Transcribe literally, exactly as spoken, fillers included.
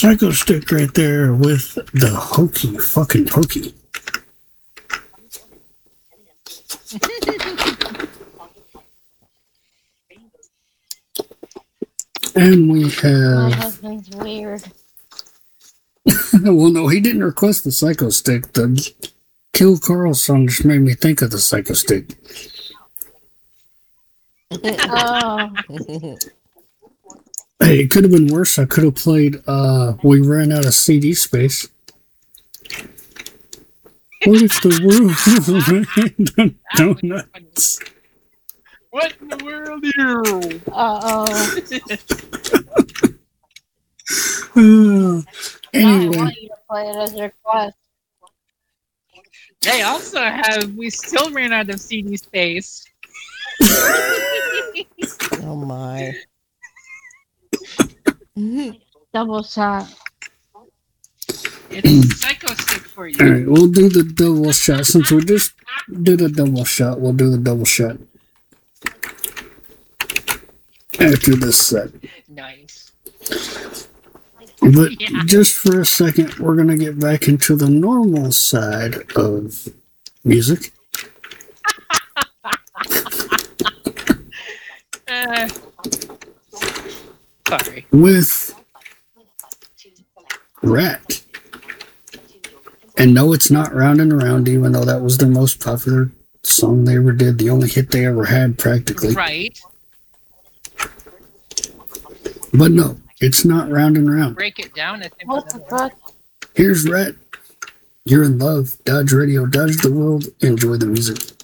Psycho Stick right there with the hokey fucking pokey. And we have... My husband's weird. Well, no, he didn't request the Psycho Stick. The Kill Carl song just made me think of the Psycho Stick. Oh. Hey, it could have been worse. I could have played uh We Ran Out of C D Space. What if the world ran on donuts? What in the world are you? Uh-oh. Uh, I anyway, want you to play it as a request. They also have We Still Ran Out of C D Space. Oh my. Double shot. It's Psycho Stick for you. all right, we'll do the double shot. Since we just did a double shot, we'll do the double shot after this set. Nice. But Yeah. just for a second, we're going to get back into the normal side of music. Uh, sorry. With Rat. And no, it's not Round and Around, even though that was their most popular song they ever did. The only hit they ever had, practically. Right. But no, it's not Round and Around. Break it down. I think What the another one. fuck? Here's Rat. You're in love. Dodge Radio. Dodge the world. Enjoy the music.